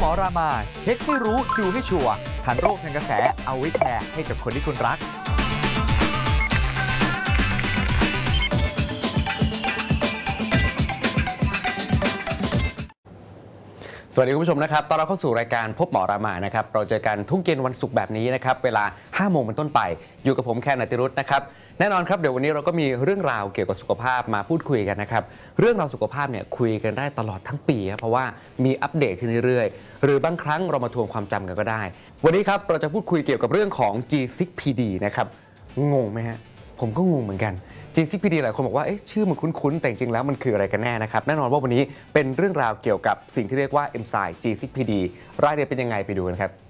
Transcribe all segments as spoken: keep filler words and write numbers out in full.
หมอรามาเช็คให้รู้ดูให้ชัวร์ทันโรคทันกระแสเอาไว้แชร์ให้กับคนที่คุณรักสวัสดีคุณผู้ชมนะครับตอนเราเข้าสู่รายการพบหมอรามานะครับเราเจอกันทุกเย็นวันศุกร์แบบนี้นะครับเวลาห้าโมงเป็นต้นไปอยู่กับผมแคนนติรุตนะครับแน่นอนครับเดี๋ยววันนี้เราก็มีเรื่องราวเกี่ยวกับสุขภาพมาพูดคุยกันนะครับเรื่องราวสุขภาพเนี่ยคุยกันได้ตลอดทั้งปีครับเพราะว่ามีอัปเดตขึ้นเรื่อยๆหรือบางครั้งเรามาทวงความจำกันก็ได้วันนี้ครับเราจะพูดคุยเกี่ยวกับเรื่องของ จี ซิกซ์ พี ดี นะครับงงไหมฮะผมก็งงเหมือนกัน จี ซิกซ์ พี ดี หลายคนบอกว่าเอ๊ะชื่อมันคุ้นๆแต่จริงๆแล้วมันคืออะไรกันแน่นะครับแน่นอนว่าวันนี้เป็นเรื่องราวเกี่ยวกับสิ่งที่เรียกว่าเอนไซม์ จี ซิกซ์ พี ดี รายละเอียดเป็นยังไงไปดูกันครับ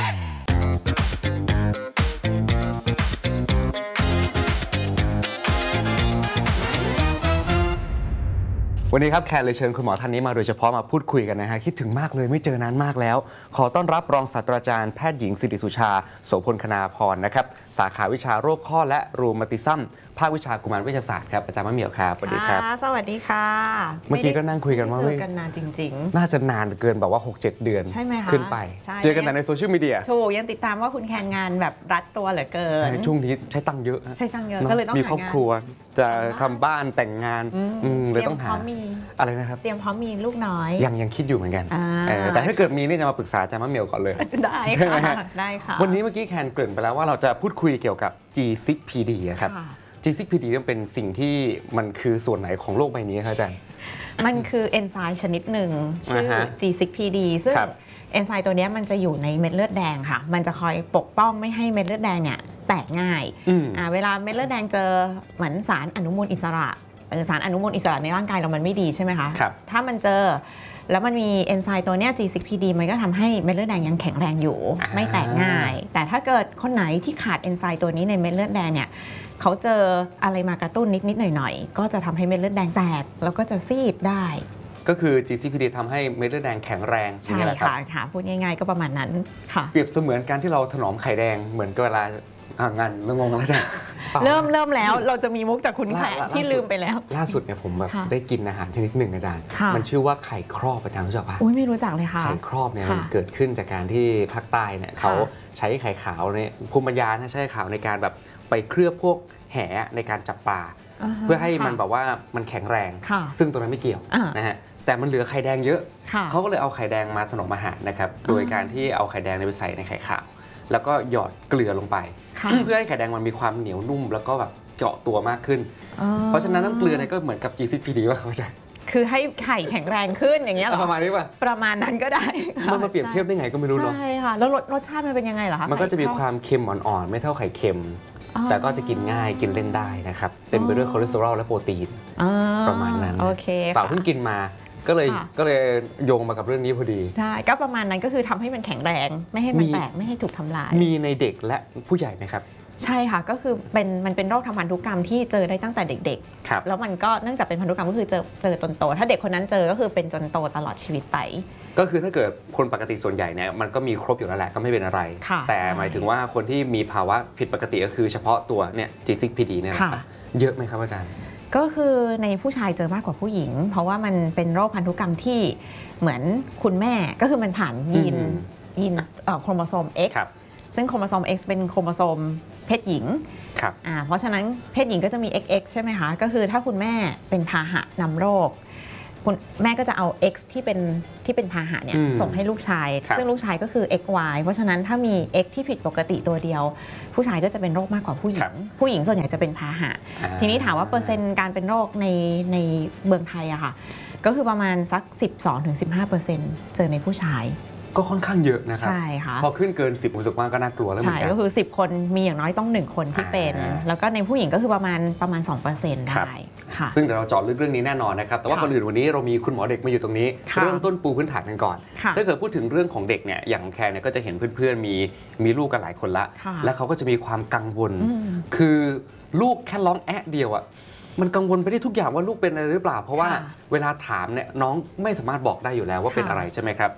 วันนี้ครับแคนเลยเชิญคุณหมอท่านนี้มาโดยเฉพาะมาพูดคุยกันนะฮะคิดถึงมากเลยไม่เจอนานมากแล้วขอต้อนรับรองศาสตราจารย์แพทย์หญิงสิริสุชาโสพลคณาพรนะครับสาขาวิชาโรคข้อและรูมาติซัมภาควิชากุมารเวชศาสตร์ครับอาจารย์มะเหมี่ยวครับสวัสดีครับสวัสดีค่ะเมื่อกี้ก็นั่งคุยกันว่าเจอกันนานจริงๆน่าจะนานเกินแบบว่า หกเจ็ด เดือนใช่ไหมคะขึ้นไปเจอกันแต่ในโซเชียลมีเดียถูกยังติดตามว่าคุณแคนงานแบบรัดตัวเหลือเกินใช่ช่วงนี้ใช้ตังค์เยอะใช้ตังค์เยอะก็เลยต้องมีครอบครัวจะทำบ้านแต่งงานเลยต้องหาอะไรนะครับเตรียมพร้อมมีลูกน้อยยังยังคิดอยู่เหมือนกันแต่ถ้าเกิดมีนี่จะมาปรึกษาอาจารย์มะเหมี่ยวก่อนเลยได้ค่ะได้ค่ะวันนี้เมื่อกี้แคนเกริ่นไปแล้วว่าเราจะพูดคุยเกี่ยวกับ จี ซิกซ์ พี ดี ครับ จี ซิกซ์ พี ดี มันเป็นสิ่งที่มันคือส่วนไหนของโลกใบนี้ครับอาจารย์มันคือเอนไซม์ชนิดหนึ่งชื่อ จี ซิกซ์ พี ดี ซึ่งเอนไซม์ตัวนี้มันจะอยู่ในเม็ดเลือดแดงค่ะมันจะคอยปกป้องไม่ให้เม็ดเลือดแดงเนี่ยแตกง่ายเวลาเม็ดเลือดแดงเจอเหมือนสารอนุมูลอิสระสารอนุมูลอิสระในร่างกายเรามันไม่ดีใช่ไหมคะถ้ามันเจอแล้วมันมีเอนไซม์ตัวนี้ จี ซิกซ์ พี ดี มันก็ทำให้เม็ดเลือดแดงยังแข็งแรงอยู่ไม่แตกง่ายแต่ถ้าเกิดคนไหนที่ขาดเอนไซม์ตัวนี้ในเม็ดเลือดแดงเนี่ยเขาเจออะไรมากระตุ้นนิดๆหน่อยๆก็จะทำให้เม็ดเลือดแดงแตกแล้วก็จะซีดได้ก็คือ จี ซิกซ์ พี ดี ทำให้เม็ดเลือดแดงแข็งแรงใช่ค่ะค่ะพูดง่ายๆก็ประมาณนั้นค่ะเปรียบเสมือนการที่เราถนอมไข่แดงเหมือนกับเวลางานเรื่องงงแล้วจ้ะเริ่มเริ่มแล้วเราจะมีมุกจากคุณแขกที่ลืมไปแล้วล่าสุดเนี่ยผมแบบได้กินอาหารชนิดหนึ่งอาจารย์มันชื่อว่าไข่ครอบอาจารย์รู้จักปะอุ้ยไม่รู้จักเลยค่ะไข่ครอบเนี่ยมันเกิดขึ้นจากการที่ภาคใต้เนี่ยเขาใช้ไข่ขาวเนี่ยภูมิปัญญาใช้ไข่ขาวในการแบบไปเคลือบพวกแหในการจับปลาเพื่อให้มันแบบว่ามันแข็งแรงซึ่งตรงนั้นไม่เกี่ยวนะฮะแต่มันเหลือไข่แดงเยอะเขาก็เลยเอาไข่แดงมาถนอมอาหารนะครับโดยการที่เอาไข่แดงไปใส่ในไข่ขาวแล้วก็หยอดเกลือลงไปเพื่อให้ไข่แดงมันมีความเหนียวนุ่มแล้วก็แบบเจาะตัวมากขึ้นเพราะฉะนั้นน้ำเกลือเนี่ยก็เหมือนกับ จี ซิกซ์ พี ดี ว่าเขาจะคือให้ไข่แข็งแรงขึ้นอย่างเงี้ยหรอประมาณนี้ป่ะประมาณนั้นก็ได้มันมาเปรียบเทียบได้ไงก็ไม่รู้เนาะใช่ค่ะแล้วรสชาติมันเป็นยังไงเหรอคะมันก็จะมีความเค็มอ่อนๆไม่เท่าไข่เค็มแต่ก็จะกินง่ายกินเล่นได้นะครับเต็มไปด้วยคอเลสเตอรอลและโปรตีนประมาณนั้นโอเคเปล่าเพิ่งกินมาก็เลยก็เลยโยงมากับเรื่องนี้พอดีใช่ก็ประมาณนั้นก็คือทำให้มันแข็งแรงไม่ให้มันแตกไม่ให้ถูกทำลายมีในเด็กและผู้ใหญ่ไหมครับใช่ค่ะก็คือเป็นมันเป็นโรคทางพันธุกรรมที่เจอได้ตั้งแต่เด็กๆแล้วมันก็เนื่องจากเป็นพันธุกรรมก็คือเจอเจอจนโตถ้าเด็กคนนั้นเจอก็คือเป็นจนโตตลอดชีวิตไปก็คือถ้าเกิดคนปกติส่วนใหญ่เนี่ยมันก็มีครบอยู่แล้วแหละก็ไม่เป็นอะไรแต่หมายถึงว่าคนที่มีภาวะผิดปกติก็คือเฉพาะตัวเนี่ย จี ซิกซ์ พี ดี เนี่ยนะครับเยอะไหมครับอาจารย์ก็คือในผู้ชายเจอมากกว่าผู้หญิงเพราะว่ามันเป็นโรคพันธุกรรมที่เหมือนคุณแม่ก็คือมันผ่านยีนยีนโครโมโซม X ซึ่งโครโมโซม X เป็นโครโมโซมเพศหญิงเพราะฉะนั้นเพศหญิงก็จะมี เอ็กซ์ เอ็กซ์ ใช่ไหมคะก็คือถ้าคุณแม่เป็นพาหะนำโรคคุณแม่ก็จะเอา X ที่เป็นที่เป็นพาหะเนี่ยส่งให้ลูกชายซึ่งลูกชายก็คือ เอ็กซ์ วาย เพราะฉะนั้นถ้ามี X ที่ผิดปกติตัวเดียวผู้ชายก็จะเป็นโรคมากกว่าผู้หญิงผู้หญิงส่วนใหญ่จะเป็นพาหะทีนี้ถามว่าเปอร์เซ็นต์การเป็นโรคในในเมืองไทยอะค่ะก็คือประมาณสัก สิบสองถึงสิบห้าเปอร์เซ็นต์ เจอในผู้ชายก็ค่อนข้างเยอะนะครับใช่ค่ะพอขึ้นเกินสิบผมรู้สึกว่าก็น่ากลัวแล้วเหมือนกันใช่ก็คือสิบคนมีอย่างน้อยต้องหนึ่งคนที่เป็นแล้วก็ในผู้หญิงก็คือประมาณประมาณ สองเปอร์เซ็นต์ ได้ค่ะซึ่งเดี๋ยวเราเจาะลึกเรื่องนี้แน่นอนนะครับแต่ว่าก่อนอื่นวันนี้เรามีคุณหมอเด็กมาอยู่ตรงนี้เริ่มต้นปูพื้นฐานกันก่อนถ้าเกิดพูดถึงเรื่องของเด็กเนี่ยอย่างแคร์เนี่ยก็จะเห็นเพื่อนๆมีมีลูกกันหลายคนละแล้วเขาก็จะมีความกังวลคือลูกแค่ร้องแอะเดียวอ่ะมันกังวลไปได้ทุกอย่างว่าลูกเป็นอะไรหรือเปล่าเพราะว่าเวลาถามเนี่ยน้องไม่สามารถบอกได้อยู่แล้วว่าเป็นอะไรใช่ไหมครับ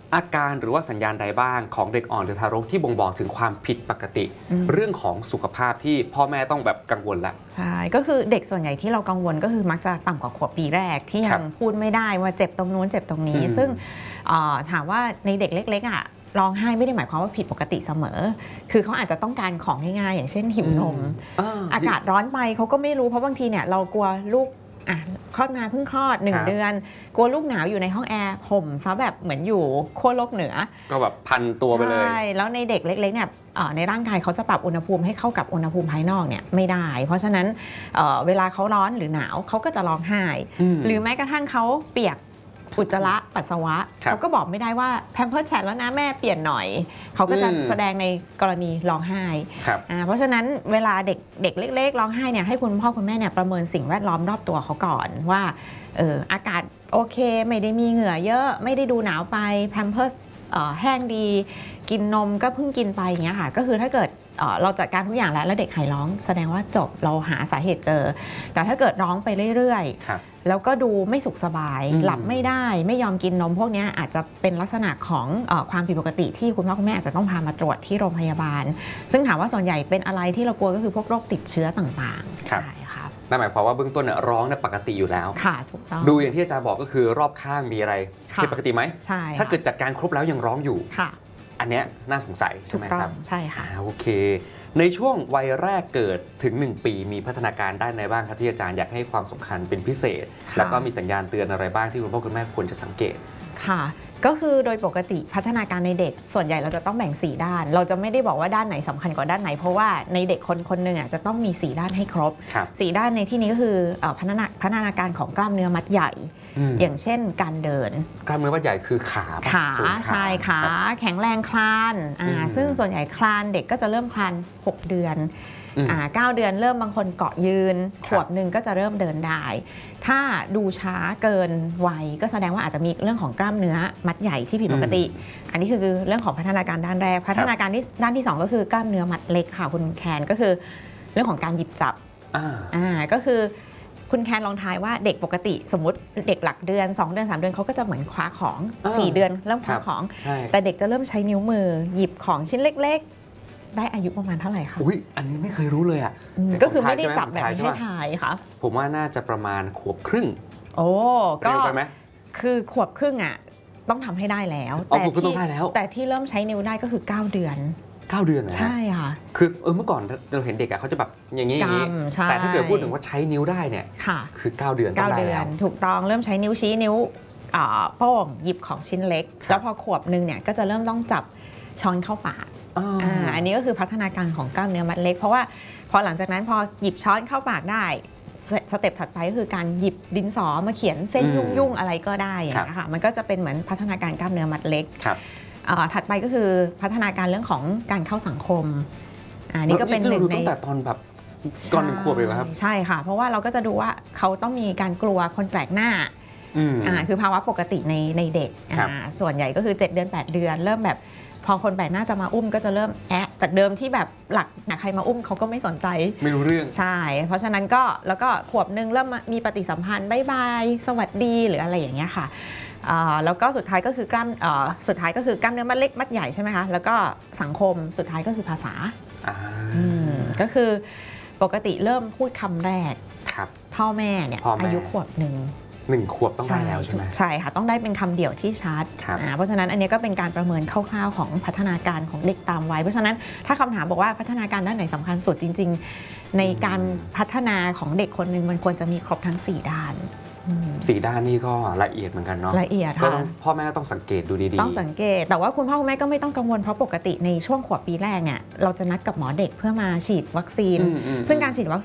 อาการหรือว่าสัญญาณใดบ้างของเด็กอ่อนหรือทารกที่บ่งบอกถึงความผิดปกติ เรื่องของสุขภาพที่พ่อแม่ต้องแบบกังวลละใช่ก็คือเด็กส่วนใหญ่ที่เรากังวลก็คือมักจะต่ำกว่าขวบปีแรกที่ยังพูดไม่ได้ว่าเจ็บตรงนู้นเจ็บตรงนี้ซึ่งถามว่าในเด็กเล็กๆอ่ะร้องไห้ไม่ได้หมายความว่าผิดปกติเสมอคือเขาอาจจะต้องการของง่ายๆอย่างเช่นหิวนม อ, อากาศร้อนไปเขาก็ไม่รู้เพราะบางทีเนี่ยเรากลัวลูกอ่ะคลอดมาเพิ่งคลอดหนึ่งเดือนกลัวลูกหนาวอยู่ในห้องแอร์ห่มซะแบบเหมือนอยู่ขั้วโลกเหนือก็แบบพันตัวไปเลยใช่แล้วในเด็กเล็กๆเนี่ยในร่างกายเขาจะปรับอุณหภูมิให้เข้ากับอุณหภูมิภายนอกเนี่ยไม่ได้เพราะฉะนั้น เ, เวลาเขาร้อนหรือหนาวเขาก็จะร้องไห้หรือแม้กระทั่งเขาเปียกอุจจาระปัสสาวะเขาก็บอกไม่ได้ว่าแพมเพิร์สแฉะแล้วนะแม่เปลี่ยนหน่อยเขาก็จะแสดงในกรณีร้องไห้เพราะฉะนั้นเวลาเด็กเด็กเล็กๆร้องไห้เนี่ยให้คุณพ่อคุณแม่เนี่ยประเมินสิ่งแวดล้อมรอบตัวเขาก่อนว่าเอออากาศโอเคไม่ได้มีเหงื่อเยอะไม่ได้ดูหนาวไปแพมเพิร์สแห้งดีกินนมก็เพิ่งกินไปอย่างเงี้ยค่ะก็คือถ้าเกิดเราจัดการทุกอย่างแล้วแล้วเด็กหายร้องแสดงว่าจบเราหาสาเหตุเจอแต่ถ้าเกิดร้องไปเรื่อยๆแล้วก็ดูไม่สุขสบายหลับไม่ได้ไม่ยอมกินนมพวกนี้อาจจะเป็นลักษณะของเอ่อความผิดปกติที่คุณพ่อคุณแม่อาจจะต้องพามาตรวจที่โรงพยาบาลซึ่งถามว่าส่วนใหญ่เป็นอะไรที่เรากลัวก็คือพวกโรคติดเชื้อต่างๆใช่ครับนั่นหมายความว่าเบื้องต้นเนี่ยร้องเนี่ยปกติอยู่แล้วค่ะถูกต้องดูอย่างที่อาจารย์บอกก็คือรอบข้างมีอะไรผิดปกติไหมใช่ถ้าเกิดจัดการครบแล้วยังร้องอยู่ค่ะอันเนี้ยน่าสงสัยใช่ไหมครับใช่ค่ะโอเคในช่วงวัยแรกเกิดถึงหนึ่งปีมีพัฒนาการด้านใดบ้างครับที่อาจารย์อยากให้ความสำคัญเป็นพิเศษแล้วก็มีสัญญาณเตือนอะไรบ้างที่คุณพ่อคุณแม่ควรจะสังเกตค่ะก็คือโดยปกติพัฒนาการในเด็กส่วนใหญ่เราจะต้องแบ่งสี่ด้านเราจะไม่ได้บอกว่าด้านไหนสำคัญกว่าด้านไหนเพราะว่าในเด็กคนคนหนึ่งอ่ะจะต้องมีสี่ด้านให้ครบสี่ด้านในที่นี้ก็คือพัฒนาพัฒนาการของกล้ามเนื้อมัดใหญ่อย่างเช่นการเดินกล้ามเนื้อมัดใหญ่คือขาขาใช่ขาแข็งแรงคลานอ่าซึ่งส่วนใหญ่คลานเด็กก็จะเริ่มคลานหกเดือนอ่าเก้าเดือนเริ่มบางคนเกาะยืนขวบหนึ่งก็จะเริ่มเดินได้ถ้าดูช้าเกินวัยก็แสดงว่าอาจจะมีเรื่องของกล้ามเนื้อมัดใหญ่ที่ผิดปกติอันนี้คือเรื่องของพัฒนาการด้านแรกพัฒนาการที่ด้านที่สองก็คือกล้ามเนื้อมัดเล็กค่ะคุณแคนก็คือเรื่องของการหยิบจับอ่าก็คือคุณแคนลองทายว่าเด็กปกติสมมติเด็กหลักเดือนสองเดือนสามเดือนเขาก็จะเหมือนคว้าของสี่เดือนเริ่มคว้าของแต่เด็กจะเริ่มใช้นิ้วมือหยิบของชิ้นเล็กๆได้อายุประมาณเท่าไหร่คะอุ้ยอันนี้ไม่เคยรู้เลยอ่ะก็คือไม่ได้จับแบบนี้ให้ทายค่ะผมว่าน่าจะประมาณขวบครึ่งโอ้ก็ไปไหมคือขวบครึ่งอ่ะต้องทำให้ได้แล้วแต่ที่แต่ที่เริ่มใช้นิ้วได้ก็คือเก้าเดือนเก้าเดือนนะใช่ค่ะคือเออเมื่อก่อนเราเห็นเด็กอะเขาจะแบบอย่างนี้อย่างนี้แต่ถ้าเกิดพูดถึงว่าใช้นิ้วได้เนี่ยคือเก้าเดือนเก้าเดือนถูกต้องเริ่มใช้นิ้วชี้นิ้วโป้งหยิบของชิ้นเล็กแล้วพอขวบนึงเนี่ยก็จะเริ่มต้องจับช้อนเข้าปากอันนี้ก็คือพัฒนาการของกล้ามเนื้อมัดเล็กเพราะว่าพอหลังจากนั้นพอหยิบช้อนเข้าปากได้สเต็ปถัดไปก็คือการหยิบดินสอมาเขียนเส้นยุ่งๆอะไรก็ได้อย่างนี้ค่ะมันก็จะเป็นเหมือนพัฒนาการกล้ามเนื้อมัดเล็กถัดไปก็คือพัฒนาการเรื่องของการเข้าสังคมอันนี้ก็เป็นหนึ่งในตั้งแต่ตอนแบบก่อนหนึ่งขวบเลยครับใช่ค่ะเพราะว่าเราก็จะดูว่าเขาต้องมีการกลัวคนแปลกหน้าอ่าคือภาวะปกติในในเด็กอ่าส่วนใหญ่ก็คือเจ็ดเดือนแปดเดือนเริ่มแบบพอคนแปลกหน้าจะมาอุ้มก็จะเริ่มแอะจากเดิมที่แบบหลักใครมาอุ้มเขาก็ไม่สนใจไม่รู้เรื่องใช่เพราะฉะนั้นก็แล้วก็ขวบนึงเริ่มมีปฏิสัมพันธ์บ๊ายบายสวัสดีหรืออะไรอย่างเงี้ยค่ะแล้วก็สุดท้ายก็คือกล้ามสุดท้ายก็คือกล้ามเนื้อมัดเล็กมัดใหญ่ใช่ไหมคะแล้วก็สังคมสุดท้ายก็คือภาษาก็คือปกติเริ่มพูดคำแรกพ่อแม่เนี่ยอายุขวบหนึ่งหนึ่งขวบต้องได้แล้วใช่ไหมใช่ค่ะต้องได้เป็นคำเดี่ยวที่ชัดเพราะฉะนั้นอันนี้ก็เป็นการประเมินคร่าวๆของพัฒนาการของเด็กตามวัยเพราะฉะนั้นถ้าคำถามบอกว่าพัฒนาการด้านไหนสำคัญสุดจริงๆในการพัฒนาของเด็กคนหนึ่งมันควรจะมีครบทั้งสี่ด้านสี่ด้านนี่ก็ละเอียดเหมือนกันเนาะละเอียดก็ต้องพ่อแม่ต้องสังเกตดูดีๆต้องสังเกตแต่ว่าคุณพ่อคุณแม่ก็ไม่ต้องกังวลเพราะปกติในช่วงขวบปีแรกเนี่ยเราจะนัดกับหมอเด็กเพื่อมาฉีดวัคซีนซึ่งการฉีดวัค